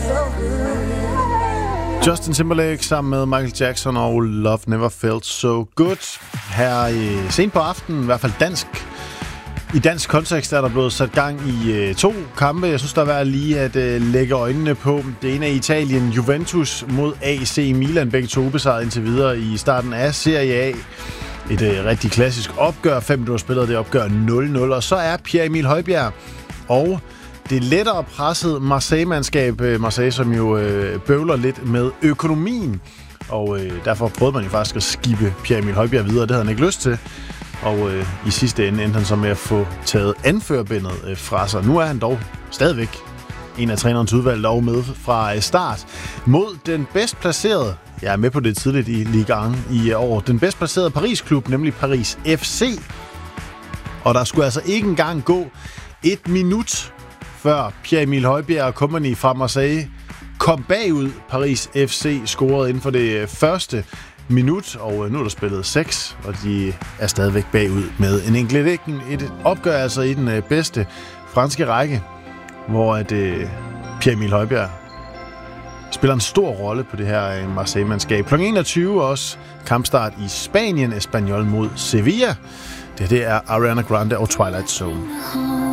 Justin Timberlake sammen med Michael Jackson og Love Never Felt So Good. Her sent på aftenen, i hvert fald i dansk kontekst, er der blevet sat gang i 2 kampe. Jeg synes, der er værd lige at lægge øjnene på. Det ene er Italien, Juventus mod AC Milan. Begge 2 ubesejret indtil videre i starten af Serie A. Et rigtig klassisk opgør. 5 minutter spillet, det opgør 0-0. Og så er Pierre Emil Højbjerg og det lettere presset Marseille-mandskab. Marseille, som jo bøvler lidt med økonomien. Og derfor prøvede man jo faktisk at skippe Pierre Emil Højbjerg videre. Det havde han ikke lyst til. Og i sidste ende endte han så med at få taget anførbindet fra sig. Nu er han dog stadigvæk en af trænerens udvalg, dog med fra start. Mod den bedst placerede, jeg er med på det tidligt i Ligue 1 i år, den bedst placerede Paris-klub, nemlig Paris FC. Og der skulle altså ikke engang gå 1 minut, før Pierre Emil Højbjerg og company fra Marseille kom bagud. Paris FC scorede inden for det første minut, og nu er der spillet 6, og de er stadigvæk bagud med en enkelt. Et opgør altså i den bedste franske række, hvor Pierre Emil Højbjerg spiller en stor rolle på det her Marseille-mandskab. Kl. 21 også kampstart i Spanien, Espanyol mod Sevilla. Det er Ariana Grande og Twilight Zone.